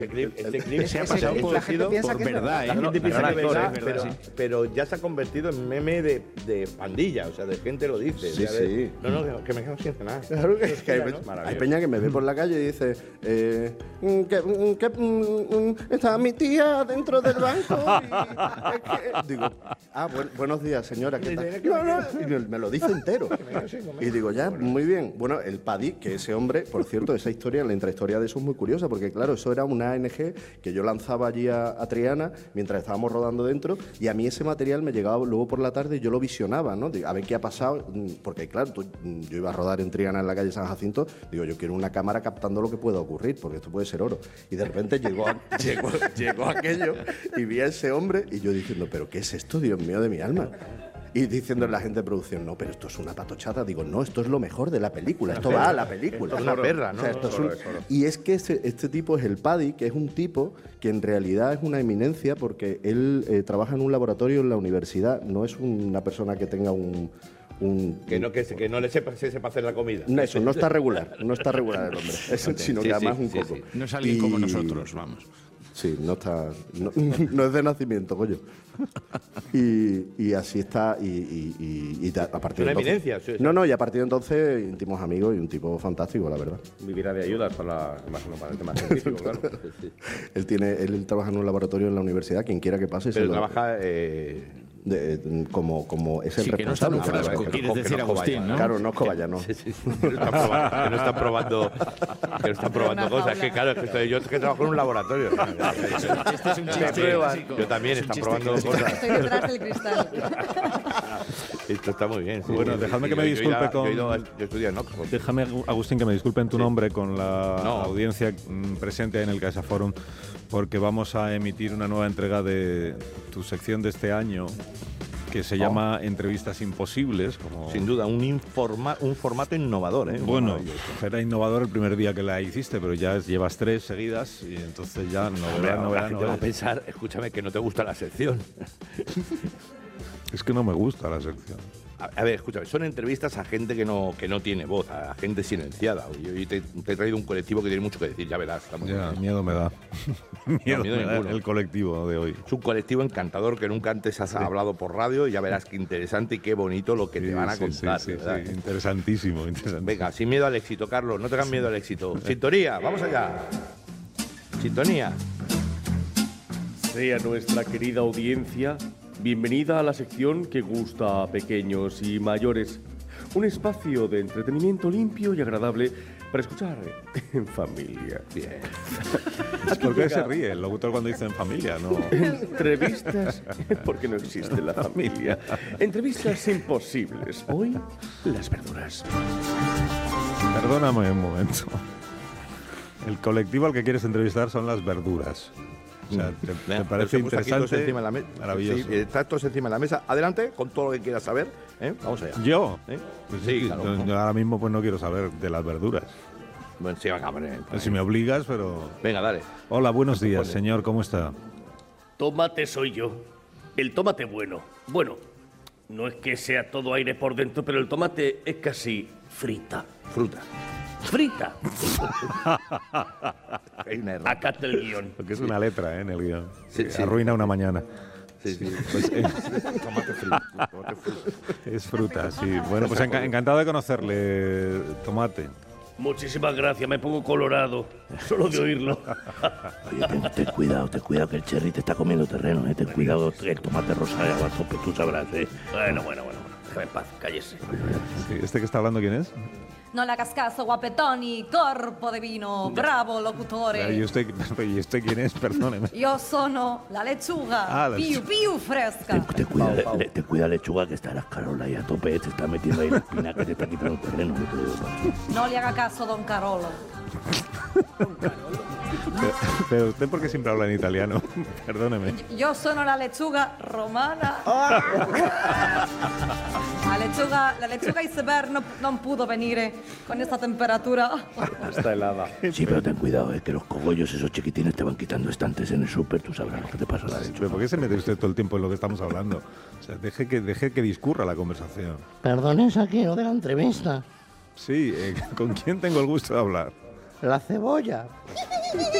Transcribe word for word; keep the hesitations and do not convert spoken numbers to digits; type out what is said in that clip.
Este clip, este clip se ha Ese pasado clip, por la gente piensa que es verdad, verdad. ¿eh? La gente No, piensa verdad, que es verdad, pero, pero- pero, pero ya se ha convertido en meme de, de pandilla, o sea, de gente lo dice. Sí, ya de- sí. No, no, que, que me quedo sin cenar. Claro que es que hay, ¿no? hay Maravilloso. peña que me ve por la calle y dice eh, mm, que, mm, que mm, mm, está mi tía dentro del banco y es que... Digo, ah, buen- buenos días, señora, ¿qué tal? No, no, y me, me lo dice entero. Y digo, ya, muy bien. Bueno, el Paddy, que ese hombre, por cierto, esa historia, la intrahistoria de eso es muy curiosa, porque claro, eso era una A N G que yo lanzaba allí a, a Triana mientras estábamos rodando dentro, y a mí ese material me llegaba luego por la tarde y yo lo visionaba, ¿no? Digo, a ver qué ha pasado, porque claro, tú- yo iba a rodar en Triana en la calle San Jacinto, digo, yo quiero una cámara captando lo que pueda ocurrir, porque esto puede ser oro. Y de repente llegó, a- llegó, llegó aquello y vi a ese hombre y yo diciendo, ¿pero qué es esto, Dios mío de mi alma? Y diciendo la gente de producción, no, pero esto es una patochada. Digo, no, esto es lo mejor de la película, esto va a la película. Esto es una perra, ¿no? O sea, esto es un- Oro, es oro. Y es que este, este tipo es el Paddy, que es un tipo que en realidad es una eminencia porque él eh, trabaja en un laboratorio en la universidad, no es una persona que tenga un... un- Que no, que, se- que no le sepa, se sepa hacer la comida. No, eso, no está regular, no está regular el hombre, es- sino Sí, que sí, además un sí, coco. sí. No es alguien Y- como nosotros, vamos. Sí, no está. No, no es de nacimiento, coño. Y, y así está. Y, y, y, y a partir Una de entonces- eminencia, sí, sí. No, no, y a partir de entonces, íntimos amigos y un tipo fantástico, la verdad. Vivirá de ayudas para, la, imagino, para el tema científico, claro. Él tiene, él, él trabaja en un laboratorio en la universidad, quien quiera que pase. se Pero lo- trabaja... Eh, de- como, como es el Sí, que no está en responsable. un frasco, que no- quieres que decir no Agustín, cobaya, ¿no? Claro, no es cobaya, no. Sí, sí, sí. Que no están probando, que no están probando, que no están probando Una cosas. jaula. Que claro, es que estoy- yo que trabajo en un laboratorio. Este es un chiste Sí, clásico. yo también Es un están chiste probando clásico. cosas. Estoy detrás del cristal. Esto está muy bien. sí. Bueno, Sí, dejadme sí, que me yo- yo disculpe he ido a- con- Yo, he ido a- yo estudié en Oxford. Déjame, Agustín, que me disculpe en tu Sí. nombre con la No. audiencia mm, presente en el Caixa Forum, porque vamos a emitir una nueva entrega de tu sección de este año que se llama Entrevistas Imposibles. Como Sin duda, un, informa, un formato innovador. ¿eh? Bueno, Maravilloso. era innovador el primer día que la hiciste, pero ya llevas tres seguidas y entonces ya Hombre, novedad, la novedad, gente va a novedad. pensar, escúchame, que no te gusta la sección. Es que no me gusta la sección. A, a ver, escúchame, son entrevistas a gente que no, que no tiene voz, a gente silenciada. Y hoy te, te he traído un colectivo que tiene mucho que decir, ya verás. está muy Ya, bien. miedo me da. miedo, miedo me da ninguno. el colectivo de hoy. Es un colectivo encantador que nunca antes has hablado por radio y ya verás qué interesante y qué bonito lo que te Sí, van a sí, contar. sí, sí, ¿verdad? sí, interesantísimo, interesantísimo. Venga, sin miedo al éxito, Carlos, no tengas miedo al éxito. Sintonía, vamos allá. Sintonía. Sea nuestra querida audiencia bienvenida a la sección que gusta a pequeños y mayores. Un espacio de entretenimiento limpio y agradable para escuchar en familia. Bien. ¿Por qué se ríe el locutor cuando dice en familia? No. Entrevistas, porque no existe la familia. Entrevistas imposibles. Hoy, las verduras. Perdóname un momento. El colectivo al que quieres entrevistar son las verduras. O sea, ¿te, te Venga, parece los hemos aquí todos interesante? encima de la me- Maravilloso. Sí, está todos encima de la mesa. Adelante con todo lo que quieras saber. ¿eh? Vamos allá. ¿Yo? ¿Eh? Pues Sí, sí, claro. yo, yo ahora mismo pues no quiero saber de las verduras. Bueno, sí, venga, hombre, Si me obligas, pero... venga, dale. Hola, buenos días, señor, ¿cómo está? Tomate soy yo. El tomate bueno. Bueno, no es que sea todo aire por dentro, pero el tomate es casi frita. Fruta. ¡Frita! Hay una errata. Acá está el guión. Porque es una letra, ¿eh? En el guión. Sí, Que sí. Arruina una mañana. Sí, sí. Pues, eh, Tomate frito. Tomate frito. es fruta, sí. Bueno, pues enca- encantado de conocerle, Tomate. Muchísimas gracias, me pongo colorado. Solo de oírlo. Oye, ten, ten cuidado, ten cuidado que el cherry te está comiendo terreno, ¿eh? Ten cuidado, el tomate rosa va a tope, tú sabrás, ¿eh? Bueno, bueno, bueno. Déjame en paz, cállese. Sí, ¿este que está hablando quién es? No le hagas caso, guapetoni, corpo de vino, bravo ¿Y locutore. usted, ¿Y usted quién es? Perdóneme. Io sono la lechuga, Ah, la più, più fresca. Ten, ten cuidado, le- le- ten cuidado, lechuga, que está la escarola ahí a tope, te está metiendo ahí la espina que te está quitando terreno, yo te lo digo. No le haga caso, don Carolo. Pero, pero usted, ¿por qué siempre habla en italiano? Perdóneme. Io sono la lechuga romana. La lechuga, la lechuga iceberg no, non pudo venire con esta temperatura. Está helada. Sí, pero ten cuidado, ¿eh? Que los cogollos esos chiquitines te van quitando estantes en el súper, tú sabrás lo que te pasa a la lechuga. ¿Pero por qué se mete usted todo el tiempo en lo que estamos hablando? O sea, deje que, deje que discurra la conversación. Perdón, es aquí, no de la entrevista. Sí, eh, ¿con quién tengo el gusto de hablar? La cebolla.